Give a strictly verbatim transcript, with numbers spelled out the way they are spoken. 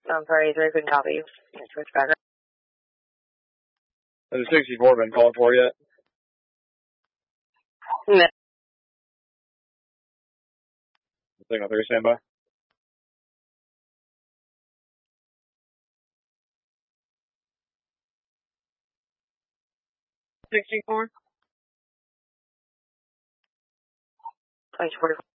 I'm sorry, three couldn't copy you. Switch back. Has the sixty-four been called for yet? No. Signal three, stand by. sixty-four? twenty forty-four.